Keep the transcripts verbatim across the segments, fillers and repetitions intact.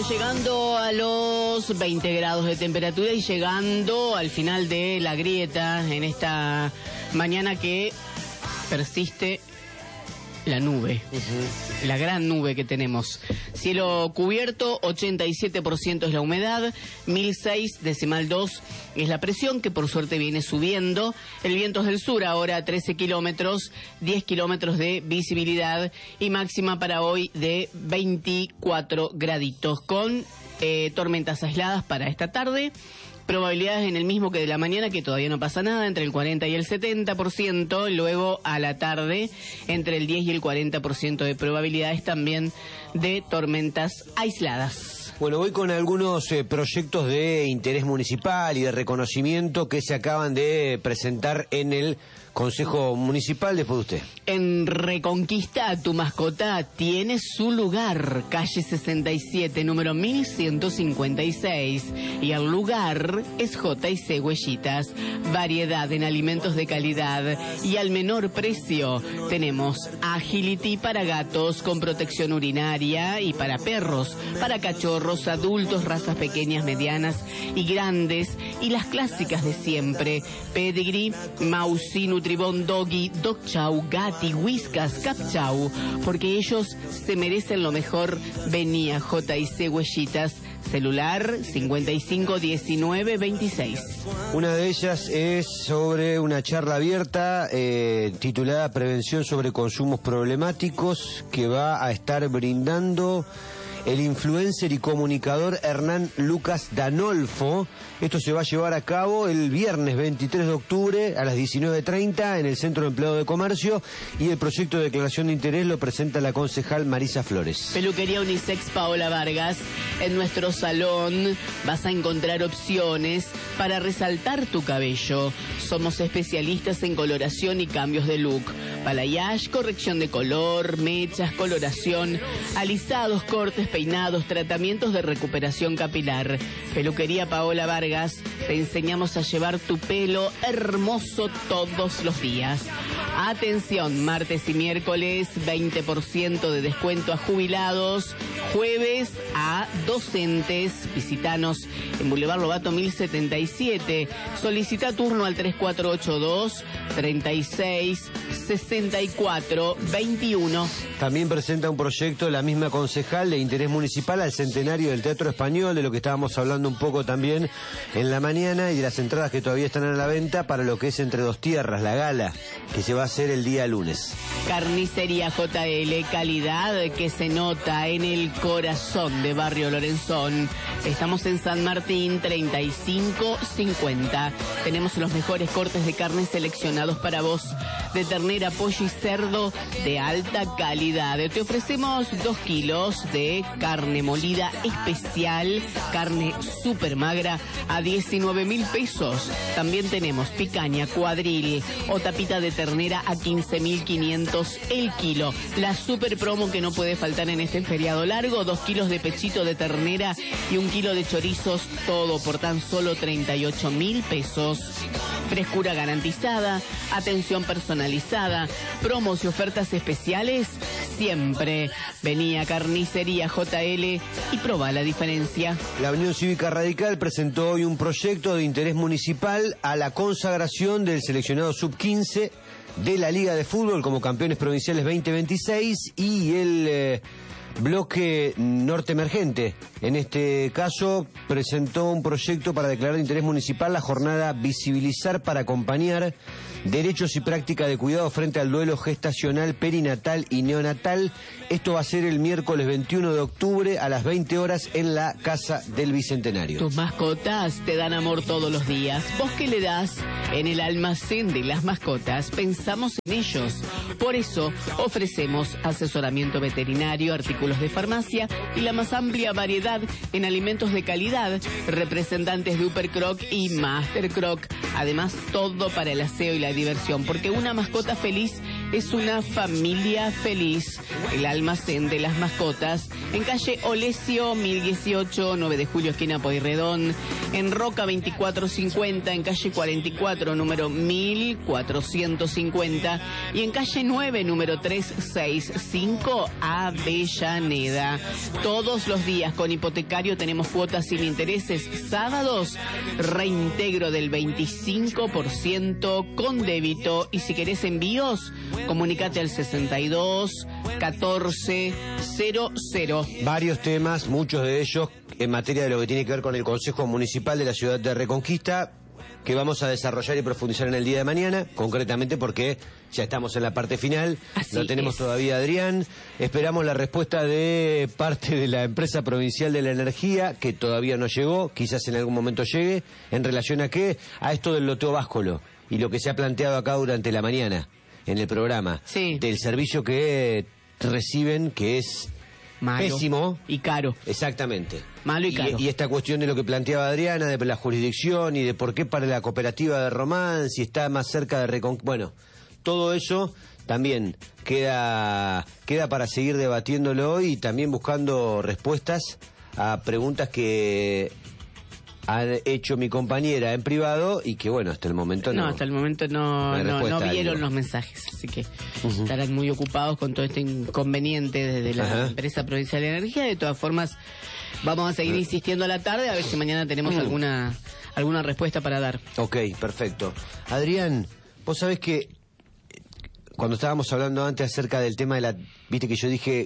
Llegando a los veinte grados de temperatura y llegando al final de la grieta en esta mañana que persiste la nube, uh-huh. la gran nube que tenemos. Cielo cubierto, ochenta y siete por ciento es la humedad, mil seis decimal dos es la presión, que por suerte viene subiendo. El viento es del sur, ahora trece kilómetros, diez kilómetros de visibilidad y máxima para hoy de veinticuatro graditos, con eh, tormentas aisladas para esta tarde. Probabilidades en el mismo que de la mañana, que todavía no pasa nada, entre el cuarenta y el setenta por ciento. Luego a la tarde, entre el diez y el cuarenta por ciento de probabilidades también de tormentas aisladas. Bueno, voy con algunos eh, proyectos de interés municipal y de reconocimiento que se acaban de presentar en el Consejo Municipal. Después de usted. En Reconquista, tu mascota tiene su lugar. Calle sesenta y siete, número mil ciento cincuenta y seis. Y el lugar es J y C Huellitas. Variedad en alimentos de calidad y al menor precio. Tenemos Agility para gatos con protección urinaria y para perros, para cachorros, adultos, razas pequeñas, medianas y grandes, y las clásicas de siempre: Pedigree, Mausi, Nutribón, Doggy, Dog Chow, Gatti, Whiskas, Cap Chow, porque ellos se merecen lo mejor. Venía J y C Huellitas. Celular cincuenta y cinco diecinueve veintiséis. Una de ellas es sobre una charla abierta eh, titulada Prevención sobre consumos problemáticos, que va a estar brindando el influencer y comunicador Hernán Lucas Danolfo. Esto se va a llevar a cabo el viernes veintitrés de octubre a las diecinueve treinta en el Centro de Empleo de Comercio, y el proyecto de declaración de interés lo presenta la concejal Marisa Flores. Peluquería Unisex Paola Vargas. En nuestro salón vas a encontrar opciones para resaltar tu cabello. Somos especialistas en coloración y cambios de look. Balayage, corrección de color, mechas, coloración, alisados, cortes, peinados, tratamientos de recuperación capilar. Peluquería Paola Vargas, te enseñamos a llevar tu pelo hermoso todos los días. Atención, martes y miércoles veinte por ciento de descuento a jubilados, jueves a docentes. Visítanos en Boulevard Lobato mil setenta y siete. Solicita turno al tres cuatro ocho dos, treinta y seis, sesenta y cuatro, veintiuno. También presenta un proyecto la misma concejal de interés municipal al centenario del Teatro Español, de lo que estábamos hablando un poco también en la mañana, y de las entradas que todavía están a la venta para lo que es Entre Dos Tierras, la gala, que se va a hacer el día lunes. Carnicería J L, calidad que se nota en el corazón de Barrio Lorenzón. Estamos en San Martín treinta y cinco cincuenta. Tenemos los mejores cortes de carne seleccionados para vos, de ternera, pollo y cerdo de alta calidad. Te ofrecemos dos kilos de carne molida especial, carne súper magra, a diecinueve mil pesos. También tenemos picaña, cuadril o tapita de ternera a quince mil quinientos el kilo. La super promo que no puede faltar en este feriado largo: dos kilos de pechito de ternera y un kilo de chorizos, todo por tan solo treinta y ocho mil pesos. Frescura garantizada, atención personalizada, promos y ofertas especiales siempre. Vení a Carnicería J L y probá la diferencia. La Unión Cívica Radical presentó hoy un proyecto de interés municipal a la consagración del seleccionado sub quince de la Liga de Fútbol como campeones provinciales veinte veintiséis, y el eh, bloque norte emergente. En este caso presentó un proyecto para declarar de interés municipal la jornada Visibilizar para acompañar derechos y práctica de cuidado frente al duelo gestacional, perinatal y neonatal. Esto va a ser el miércoles veintiuno de octubre a las veinte horas en la Casa del Bicentenario. Tus mascotas te dan amor todos los días. ¿Vos qué le das? En el almacén de las mascotas pensamos en ellos. Por eso ofrecemos asesoramiento veterinario, artículos de farmacia y la más amplia variedad en alimentos de calidad, representantes de Upper Croc y Master Croc. Además, todo para el aseo y la diversión, porque una mascota feliz es una familia feliz. El almacén de las mascotas, en calle Olesio mil dieciocho, nueve de julio, esquina Pueyrredón, en Roca veinticuatro cincuenta, en calle cuarenta y cuatro, número mil cuatrocientos cincuenta, y en calle nueve, número trescientos sesenta y cinco, Avellaneda. Avellaneda. Todos los días con hipotecario tenemos cuotas sin intereses. Sábados, reintegro del veinticinco por ciento con débito. Y si querés envíos, comunicate al sesenta y dos catorce cero cero. Varios temas, muchos de ellos en materia de lo que tiene que ver con el Consejo Municipal de la Ciudad de Reconquista, que vamos a desarrollar y profundizar en el día de mañana, concretamente porque ya estamos en la parte final. Así no tenemos es. todavía a Adrián, esperamos la respuesta de parte de la empresa provincial de la energía, que todavía no llegó, quizás en algún momento llegue, en relación a qué, a esto del loteo Báscolo, y lo que se ha planteado acá durante la mañana, en el programa, sí, del servicio que reciben, que es malo pésimo y caro. Exactamente. Malo y caro. Y, y esta cuestión de lo que planteaba Adriana, de la jurisdicción y de por qué para la cooperativa de Román, si está más cerca de Reconquista. Bueno, todo eso también queda, queda para seguir debatiéndolo y también buscando respuestas a preguntas que ha hecho mi compañera en privado y que, bueno, hasta el momento no. No, hasta el momento no, no hay no, no respuesta, vieron digo. los mensajes, así que Ujú. estarán muy ocupados con todo este inconveniente desde la Ajá. empresa provincial de energía. De todas formas, vamos a seguir insistiendo a la tarde a ver si mañana tenemos Mm. alguna alguna respuesta para dar. Ok, perfecto. Adrián, vos sabés que cuando estábamos hablando antes acerca del tema de la... Viste que yo dije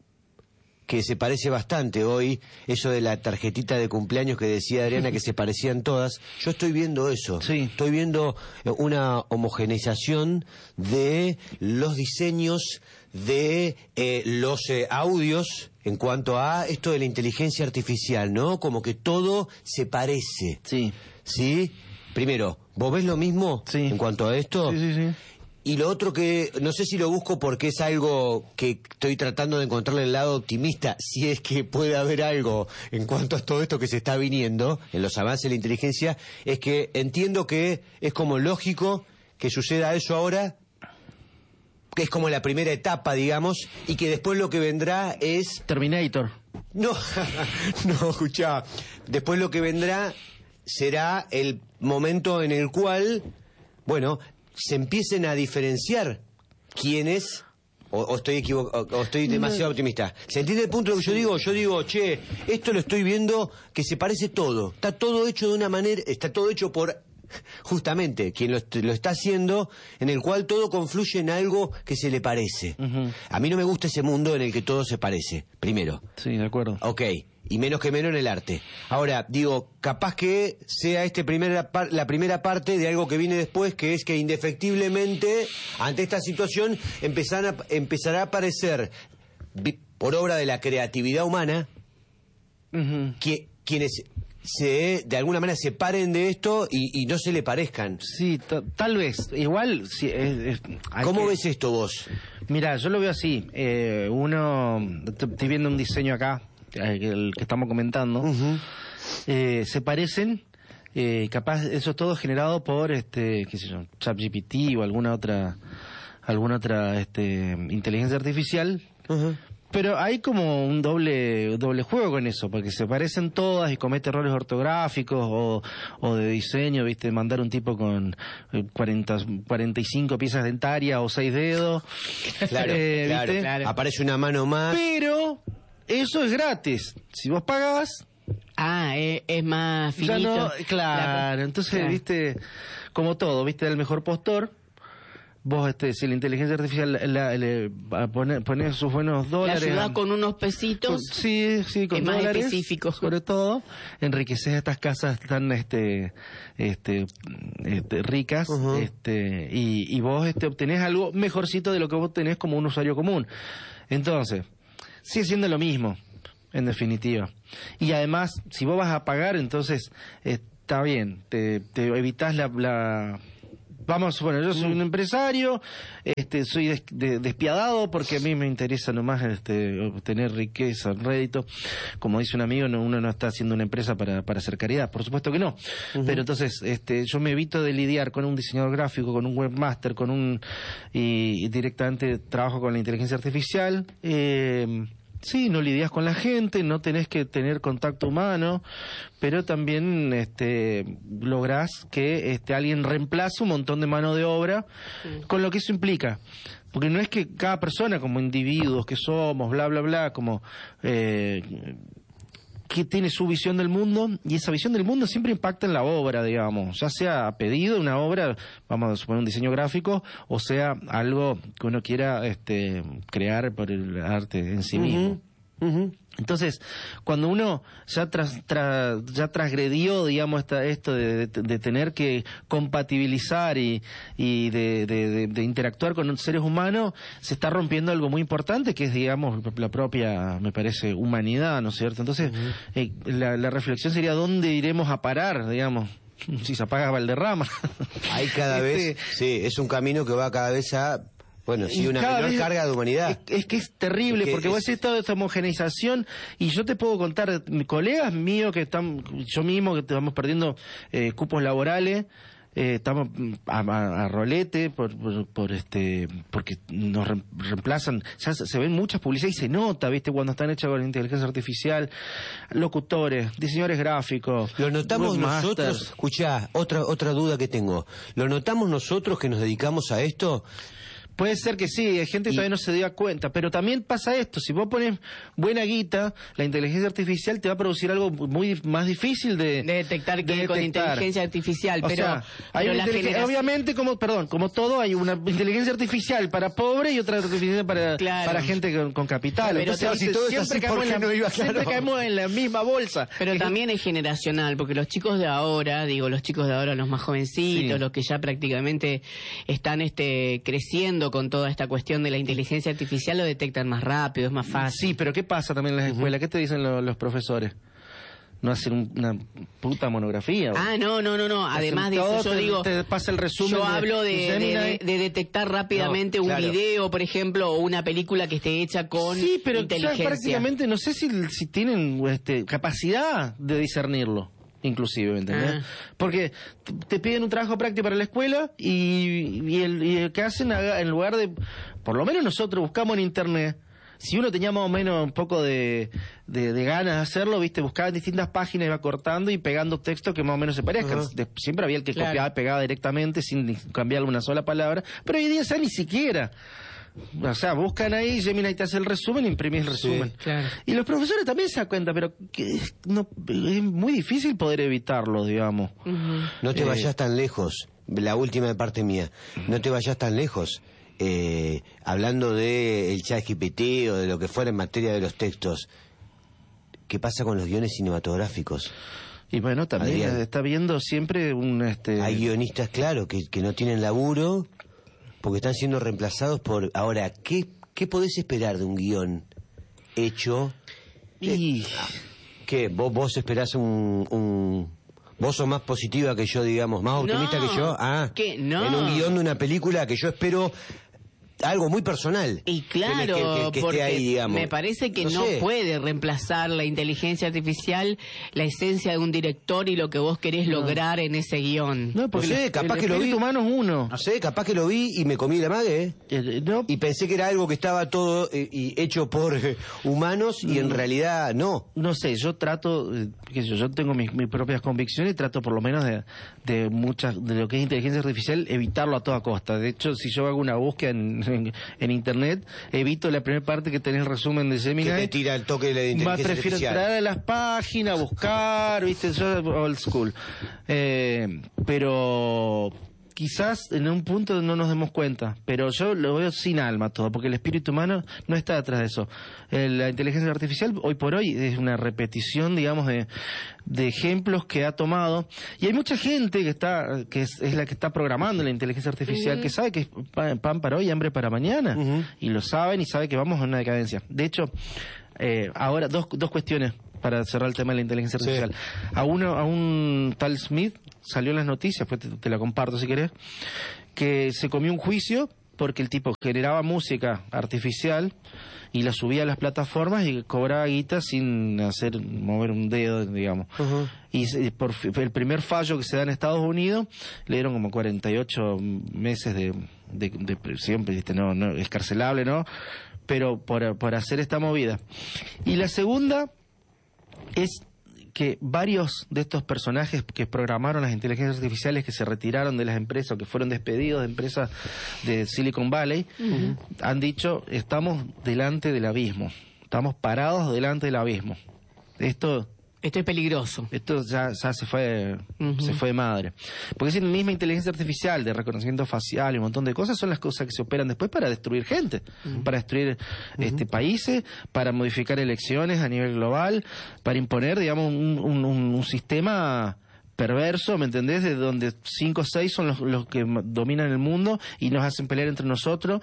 que se parece bastante hoy, eso de la tarjetita de cumpleaños que decía Adriana que se parecían todas. Yo estoy viendo eso. Sí. Estoy viendo eh, una homogeneización de los diseños, de eh, los eh, audios en cuanto a esto de la inteligencia artificial, ¿no? Como que todo se parece. Sí. ¿Sí? Primero, ¿vos ves lo mismo Sí. en cuanto a esto? Sí, sí, sí. Y lo otro que, no sé si lo busco porque es algo que estoy tratando de encontrarle el lado optimista, si es que puede haber algo en cuanto a todo esto que se está viniendo, en los avances de la inteligencia, es que entiendo que es como lógico que suceda eso ahora, que es como la primera etapa, digamos, y que después lo que vendrá es... Terminator. No, no, escuchá. Después lo que vendrá será el momento en el cual, bueno, se empiecen a diferenciar quiénes, o, o estoy equivo- o, o estoy demasiado optimista. ¿Se entiende el punto de lo que yo digo? Yo digo, che, esto lo estoy viendo que se parece todo. Está todo hecho de una manera, está todo hecho por justamente quien lo, est- lo está haciendo, en el cual todo confluye en algo que se le parece. Ujú. A mí no me gusta ese mundo en el que todo se parece, primero. Sí, de acuerdo. Ok, y menos que menos en el arte. Ahora, digo, capaz que sea este primera par- la primera parte de algo que viene después, que es que indefectiblemente, ante esta situación, empezará, a- empezará a aparecer, vi- por obra de la creatividad humana, Ujú. que quienes se, de alguna manera se paren de esto y, y no se le parezcan. Sí, ta- tal vez. Igual, sí, es- es- hay ¿Cómo que- ves esto vos? Mira, yo lo veo así. Eh, uno, t- estoy viendo un diseño acá, eh, que el que estamos comentando. Ujú. Eh, se parecen, eh, capaz eso es todo generado por, este, qué sé yo, ChatGPT o alguna otra, alguna otra, este, inteligencia artificial. Ujú. Pero hay como un doble doble juego con eso, porque se parecen todas y comete errores ortográficos o, o de diseño, ¿viste? Mandar un tipo con eh, cuarenta, cuarenta y cinco piezas dentarias o seis dedos. Claro, Eh, claro, ¿viste? Claro. Aparece una mano más. Pero eso es gratis. Si vos pagás, Ah, es, es más ya finito. no... Claro, entonces, Claro. ¿viste? Como todo, ¿viste? El mejor postor. Vos, este, si la inteligencia artificial la, la- le pone, pone sus buenos La dólares... ayuda con unos pesitos. Con- sí, sí, con es más dólares, específico. sobre todo, enriqueces estas casas tan este este, este ricas, Ujú. este y, y vos este obtenés algo mejorcito de lo que vos tenés como un usuario común. Entonces, sigue siendo lo mismo, en definitiva. Y además, si vos vas a pagar, entonces está bien, te, te evitas la, la Vamos, bueno, yo soy un empresario, este, soy des- de- despiadado porque a mí me interesa nomás este, obtener riqueza, rédito. Como dice un amigo, no, uno no está haciendo una empresa para, para hacer caridad, por supuesto que no. Pero entonces, este, yo me evito de lidiar con un diseñador gráfico, con un webmaster, con un y, y directamente trabajo con la inteligencia artificial. Eh, Sí, no lidias con la gente, no tenés que tener contacto humano, pero también este, lográs que este, alguien reemplace un montón de mano de obra, con lo que eso implica. porque no es que cada persona como individuos que somos, bla, bla, bla, como... Eh, que tiene su visión del mundo, y esa visión del mundo siempre impacta en la obra, digamos, ya sea a pedido una obra, vamos a suponer un diseño gráfico, o sea algo que uno quiera este, crear por el arte en sí mismo. Uh-huh. Uh-huh. Entonces, cuando uno ya tras, tra, ya transgredió, digamos, esta, esto de, de, de tener que compatibilizar y, y de, de, de, de interactuar con seres humanos, se está rompiendo algo muy importante, que es, digamos, la propia, me parece, humanidad, ¿no es cierto? Entonces, uh-huh. eh, la, la reflexión sería, ¿dónde iremos a parar, digamos? Si se apaga Valderrama. Hay cada este, vez, sí, es un camino que va cada vez a... Bueno, sí, una menor vez, carga de humanidad. Es, es que es terrible, es que porque es... vos decís toda esta homogeneización, y yo te puedo contar, colegas míos que están, yo mismo que estamos perdiendo eh, cupos laborales, eh, estamos a, a, a rolete por, por, por este, porque nos re, reemplazan, ya se, se ven muchas publicidades y se nota, viste, cuando están hechas con inteligencia artificial, locutores, diseñadores gráficos. Lo notamos nosotros, escuchá, otra, otra duda que tengo, ¿lo notamos nosotros que nos dedicamos a esto? Puede ser que sí, hay gente que y... todavía no se dio cuenta, pero también pasa esto, si vos pones buena guita, la inteligencia artificial te va a producir algo muy más difícil de, de detectar que de con detectar. inteligencia artificial, o pero, sea, hay pero una la generación... obviamente como, perdón, como todo hay una inteligencia artificial para pobre y otra artificial para, claro. para gente con, con capital. Pero entonces, si todo siempre, así, caemos en la, no iba, claro. siempre caemos en la misma bolsa. Pero es... también es generacional, porque los chicos de ahora, digo, los chicos de ahora, los más jovencitos, sí. los que ya prácticamente están este creciendo con toda esta cuestión de la inteligencia artificial, lo detectan más rápido, es más fácil. Sí, pero ¿qué pasa también en las escuelas? ¿Qué te dicen lo, los profesores? No hacer un, una puta monografía. ¿O? Ah, no, no, no, no. Además de eso, yo te, digo... Te pasa el resumen. Yo de, hablo de, de, de, de detectar rápidamente no, un claro. video, por ejemplo, o una película que esté hecha con sí, pero inteligencia. Ya prácticamente no sé si, si tienen este, capacidad de discernirlo. Inclusive, ¿me entendés? Ah. Porque te piden un trabajo práctico para la escuela y, y, el, y el que hacen en lugar de, por lo menos nosotros buscamos en internet, si uno tenía más o menos un poco de, de, de ganas de hacerlo, viste, buscaba en distintas páginas, iba cortando y pegando textos que más o menos se parezcan. Uh-huh. De, siempre había el que claro. copiaba y pegaba directamente sin cambiar una sola palabra, pero hoy día ya ni siquiera. O sea, buscan ahí, Gemini te hace el resumen, imprimís el resumen. Sí, claro. Y los profesores también se dan cuenta, pero que no, es muy difícil poder evitarlo, digamos. Uh-huh. No te eh, vayas tan lejos, la última de parte mía, no te vayas tan lejos. Eh, hablando de el ChatGPT o de lo que fuera en materia de los textos, ¿qué pasa con los guiones cinematográficos? Y bueno, también Adrián, está viendo siempre un... este hay guionistas, claro, que, que no tienen laburo... porque están siendo reemplazados por... Ahora, ¿qué, qué podés esperar de un guión hecho? Y... ¿Qué? ¿Vos, vos esperás un, un... ¿Vos sos más positiva que yo, digamos, más optimista no, que yo? Ah, que no. En un guión de una película que yo espero... algo muy personal. Y claro, que, que, que, que porque ahí, digamos. me parece que no, no sé. puede reemplazar la inteligencia artificial la esencia de un director y lo que vos querés no. lograr en ese guión. No, porque no sé, el, capaz el que lo vi. humano es uno. No sé, capaz que lo vi y me comí la mague, ¿eh? Eh, no. Y pensé que era algo que estaba todo eh, y hecho por eh, humanos y en realidad no. No sé, yo trato, eh, qué sé yo, yo tengo mis, mis propias convicciones y trato por lo menos de, de muchas, de lo que es inteligencia artificial, evitarlo a toda costa. De hecho, si yo hago una búsqueda en, en, en internet, evito la primera parte que tenés el resumen de Gemini. Que te tira el toque de la inteligencia más prefiero artificial. entrar a las páginas, buscar, viste, yo old school. Eh, pero quizás en un punto no nos demos cuenta, pero yo lo veo sin alma todo, porque el espíritu humano no está detrás de eso. Eh, la inteligencia artificial hoy por hoy es una repetición, digamos, de, de ejemplos que ha tomado, y hay mucha gente que está que es, es la que está programando la inteligencia artificial, uh-huh. que sabe que es pan, pan para hoy, hambre para mañana, uh-huh. y lo saben y sabe que vamos en una decadencia. De hecho, eh, ahora dos, dos cuestiones para cerrar el tema de la inteligencia artificial. Sí. A uno, a un tal Smith salió en las noticias, pues te, te la comparto si querés, que se comió un juicio porque el tipo generaba música artificial y la subía a las plataformas y cobraba guita sin hacer mover un dedo, digamos. Uh-huh. Y por el primer fallo que se da en Estados Unidos le dieron como cuarenta y ocho meses de, de, de prisión, ¿viste? No, no, escarcelable, ¿no? Pero por, por hacer esta movida. Y la segunda es que varios de estos personajes que programaron las inteligencias artificiales, que se retiraron de las empresas o que fueron despedidos de empresas de Silicon Valley, uh-huh. han dicho, estamos delante del abismo, estamos parados delante del abismo. Esto... Esto es peligroso. Esto ya, ya se fue uh-huh. se fue de madre. Porque si la misma inteligencia artificial de reconocimiento facial y un montón de cosas son las cosas que se operan después para destruir gente, uh-huh. para destruir uh-huh. este países, para modificar elecciones a nivel global, para imponer, digamos, un, un, un, un sistema perverso, ¿me entendés? De donde cinco o seis son los, los que dominan el mundo y nos hacen pelear entre nosotros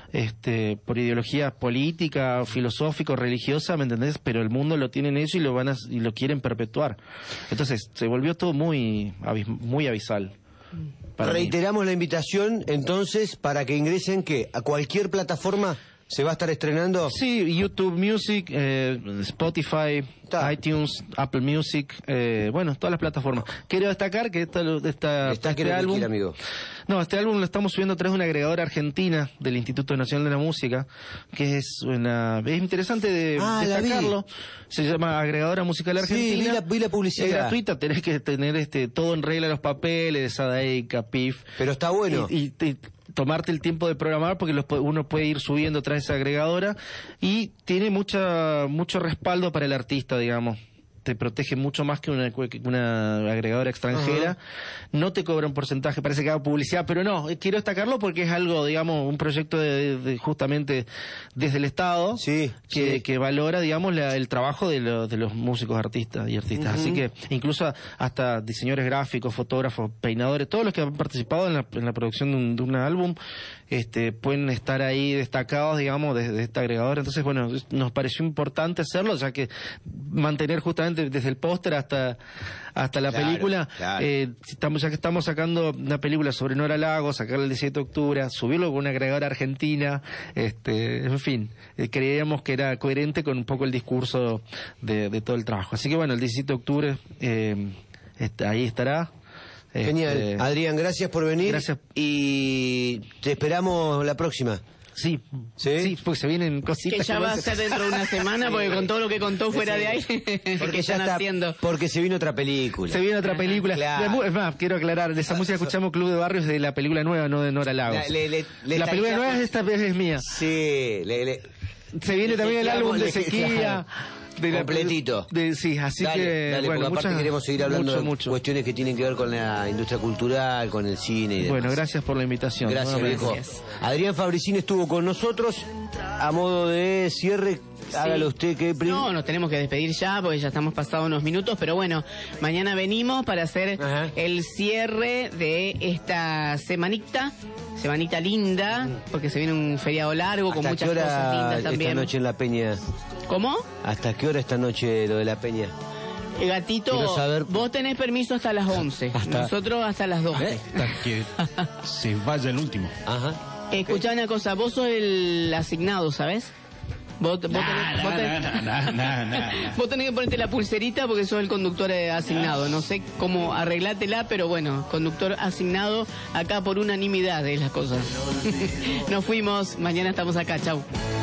este, por ideología política, filosófica, religiosa, ¿me entendés? Pero el mundo lo tienen ellos y lo van a, y lo quieren perpetuar. Entonces se volvió todo muy, muy abisal. Reiteramos mí. La invitación entonces para que ingresen ¿qué? A cualquier plataforma. ¿Se va a estar estrenando? Sí, YouTube Music, eh, Spotify, Ta. iTunes, Apple Music, eh, bueno, todas las plataformas. Quiero destacar que esta, esta, Está este álbum... Decir, amigo. No, este álbum lo estamos subiendo a través de una agregadora argentina del Instituto Nacional de la Música, que es una... Es interesante de ah, destacarlo. Se llama Agregadora Musical Argentina. Sí, vi la, vi la publicidad. Es gratuita, tenés que tener este todo en regla, los papeles, Sadaica, P I F. Pero está bueno. Y... y, y tomarte el tiempo de programar porque los, uno puede ir subiendo tras esa agregadora y tiene mucha mucho respaldo para el artista, digamos. Te protege mucho más que una, una agregadora extranjera. Uh-huh. No te cobra un porcentaje, parece que haga publicidad, pero no, quiero destacarlo porque es algo, digamos, un proyecto de, de justamente desde el Estado sí, que, sí. que valora, digamos, la, el trabajo de, lo, de los músicos, artistas y artistas. Uh-huh. Así que incluso hasta diseñadores gráficos, fotógrafos, peinadores, todos los que han participado en la, en la producción de un, de un álbum, este, pueden estar ahí destacados, digamos, desde de esta agregadora. Entonces, bueno, nos pareció importante hacerlo, ya que mantener justamente desde el póster hasta hasta la claro, película, claro. Eh, estamos, ya que estamos sacando una película sobre Nora Lago, sacarla el diecisiete de octubre, subirlo con una agregadora argentina, este, en fin, eh, creíamos que era coherente con un poco el discurso de, de todo el trabajo. Así que bueno, el diecisiete de octubre eh, este, ahí estará. Genial. Este, Adrián, gracias por venir. Gracias. Y te esperamos la próxima. Sí, sí, sí, porque se vienen cositas. Que ya va a ser dentro de una semana, porque con todo lo que contó fuera de ahí, porque que ya están está, haciendo. Porque se viene otra película. Se viene otra película. Claro. Es más, quiero aclarar, de esa música escuchamos Club de Barrios de la película nueva, no de Nora Lagos. La, le, le, le la película nueva es esta vez es mía. Sí, le, le, se viene también el álbum de Sequía. De la, completito. De, sí, así dale, que dale, bueno, porque aparte muchas, queremos seguir hablando mucho, de mucho. cuestiones que tienen que ver con la industria cultural, con el cine y demás. Bueno, gracias por la invitación. Gracias, viejo. Gracias. Adrián Fabricín estuvo con nosotros. A modo de cierre, sí. Hágalo usted. ¿Qué prim- no, nos tenemos que despedir ya porque ya estamos pasados unos minutos, pero bueno, mañana venimos para hacer Ajá. el cierre de esta semanita. Semanita linda, porque se viene un feriado largo con muchas cosas lindas también. Esta noche en La Peña. ¿Cómo? ¿Hasta qué hora esta noche lo de La Peña? El gatito, saber... vos tenés permiso hasta las once, hasta... nosotros hasta las doce. ¿Eh? Hasta que se vaya el último. Ajá. Escuchá una cosa, vos sos el asignado, ¿sabés? Vos, vos, nah, tenés, nah, vos, tenés, nah, nah, nah, nah, nah. vos tenés que ponerte la pulserita porque sos el conductor asignado. No sé cómo arreglátela, pero bueno, conductor asignado acá por unanimidad de las cosas. Nos fuimos, mañana estamos acá, chau.